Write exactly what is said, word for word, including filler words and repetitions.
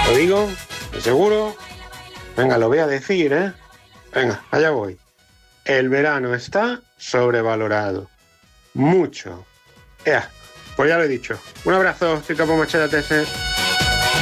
¿Lo digo? ¿De seguro? Venga, lo voy a decir, ¿eh? Venga, allá voy. El verano está sobrevalorado. Mucho. Ea, pues ya lo he dicho. Un abrazo, soy Capo Machada T S.